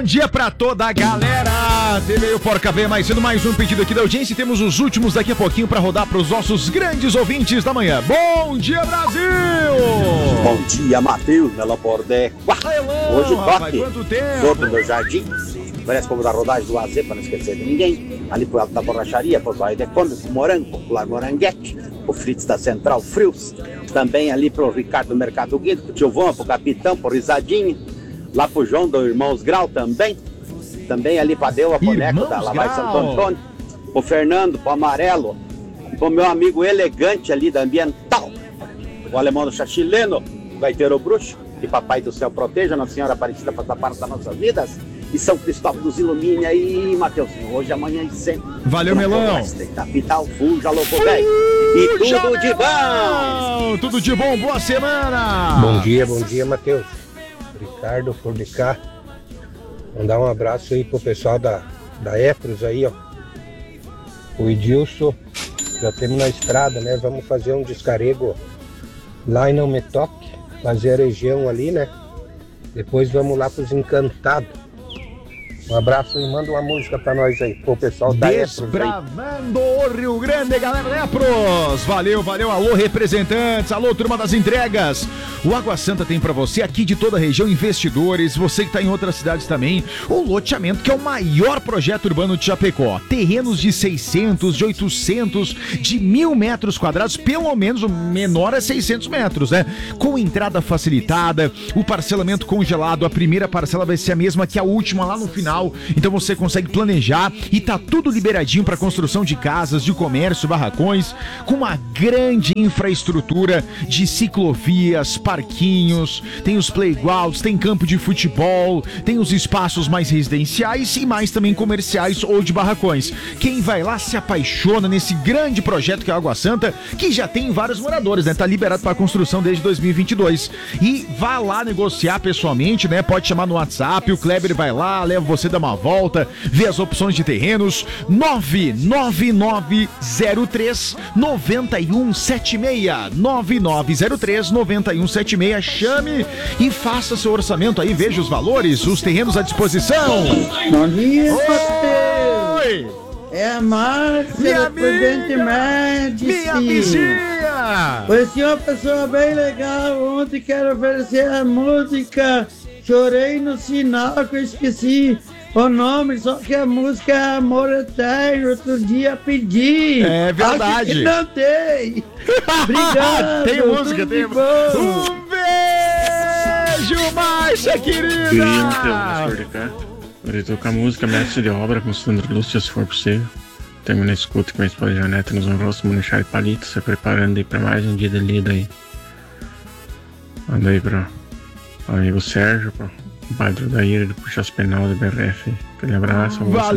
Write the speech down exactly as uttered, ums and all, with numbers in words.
dia pra toda a galera. Teve aí o Porca Véia mais cedo, mais um pedido aqui da audiência e temos os últimos daqui a pouquinho pra rodar pros nossos grandes ouvintes da manhã. Bom dia, Brasil! Bom dia, Matheus, Mela Bordé. Hoje toque, sou do meu jardim. Parece como da rodagem do A Z, para não esquecer de ninguém. Ali pro alto da borracharia, pro Bairro de Conde, pro Morango, popular Moranguete, o Fritz da Central Frios. Também ali pro Ricardo do Mercado Guido, pro Tio Vão, pro Capitão, pro Risadinho. Lá pro João do Irmãos Grau também. Também ali pra Deu a Boneco da Lavagem Santo Antônio. Pro Fernando, pro Amarelo. Pro meu amigo elegante ali da Ambiental. O alemão do Chachileno, o Gaiteiro Bruxo. Que Papai do Céu proteja, Nossa Senhora Aparecida faça parte das nossas vidas. E São Cristóvão nos ilumine aí, Mateuzinho. Hoje, amanhã e sempre. Valeu, Melão. Capital, fuja, louco, velho. E tudo de bom. Tudo de bom, boa semana. Bom dia, bom dia, Matheus. Ricardo, por de cá. Mandar um abraço aí pro pessoal da, da Epros aí, ó. O Edilson, já temos na estrada, né? Vamos fazer um descarrego lá em Não Me Toque, fazer a região ali, né? Depois vamos lá pros Encantados. Um abraço e manda uma música pra nós aí, pro pessoal da Epros. Desbravando o Rio Grande, galera da Epros. Valeu, valeu, alô representantes, alô turma das entregas. O Água Santa tem pra você aqui de toda a região, investidores, você que tá em outras cidades também, o loteamento que é o maior projeto urbano de Chapecó. Terrenos de seiscentos, de oitocentos, de mil metros quadrados, pelo menos o menor é seiscentos metros, né? Com entrada facilitada, o parcelamento congelado, a primeira parcela vai ser a mesma que a última lá no final. Então você consegue planejar e tá tudo liberadinho para construção de casas, de comércio, barracões, com uma grande infraestrutura de ciclovias, parquinhos, tem os playgrounds, tem campo de futebol, tem os espaços mais residenciais e mais também comerciais ou de barracões. Quem vai lá se apaixona nesse grande projeto que é a Água Santa, que já tem vários moradores, né? Tá liberado para construção desde dois mil e vinte e dois. E vá lá negociar pessoalmente, né? Pode chamar no WhatsApp, o Kleber vai lá, leva você dar uma volta, ver as opções de terrenos. Nove nove nove zero três nove um sete seis nove nove zero três nove um sete seis. Chame e faça seu orçamento aí, veja os valores, os terrenos à disposição. Bom dia, Oi! é a Márcia do Prudente Médici. Minha vizinha! Conheci uma pessoa bem legal ontem, quero oferecer a música Chorei no Sinal, que eu esqueci o nome, só que a música é Amor Eterno, outro dia pedi. É verdade. Acho que não tem. Obrigado. Tem música, tem. Bom. Um beijo, Márcia, querida. Vou tocar a música Mestre de Obra com Sandro Lúcio, se for possível. Termina a escuta com a esposa Janeta nos honros, Munechar e Palito, se preparando aí pra mais um dia de lida aí. Manda aí pro amigo Sérgio, pro compadre da Ira do Puxa as Penal do B R F. Aquele abraço.